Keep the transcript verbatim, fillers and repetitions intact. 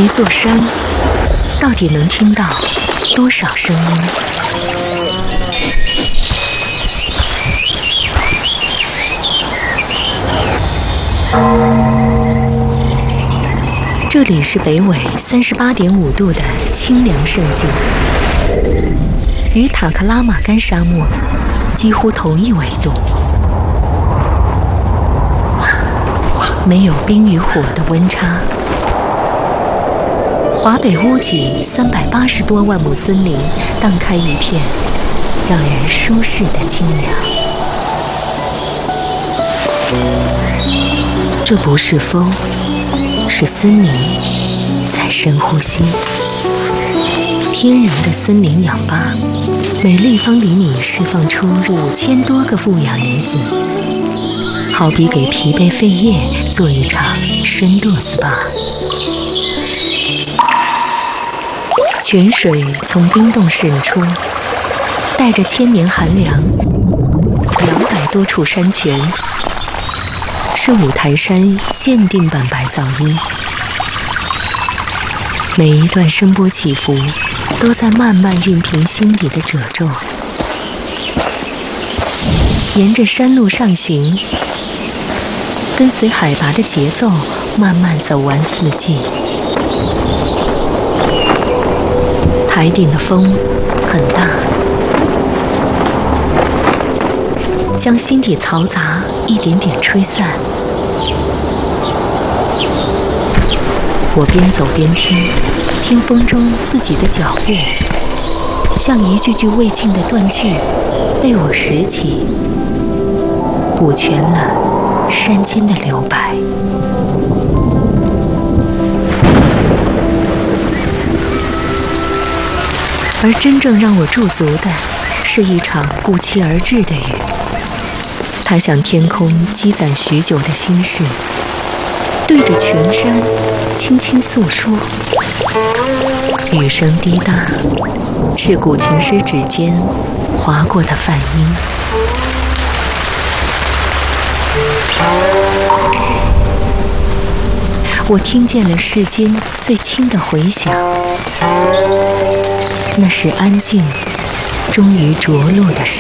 一座山到底能听到多少声音？这里是北纬三十八点五度的清凉圣境，与塔克拉玛干沙漠几乎同一纬度，没有冰与火的温差。华北屋脊三百八十多万亩森林荡开一片让人舒适的清凉。这不是风，是森林在深呼吸。天然的森林氧吧，每立方厘米释放出五千多个负氧离子，好比给疲惫肺叶做一场深度 S P A。泉水从冰洞渗出，带着千年寒凉。两百多处山泉是五台山限定版白噪音，每一段声波起伏都在慢慢熨平心底的褶皱。沿着山路上行，跟随海拔的节奏，慢慢走完四季。台顶的风很大，将心底嘈杂一点点吹散。我边走边听，听风中自己的脚步，像一句句未尽的断句，被我拾起，补全了山间的留白。而真正让我驻足的，是一场不期而至的雨。它向天空积攒许久的心事，对着群山轻轻诉说。雨声滴答，是古琴师指尖划过的梵音。我听见了世间最轻的回响，那是安静终于着陆的声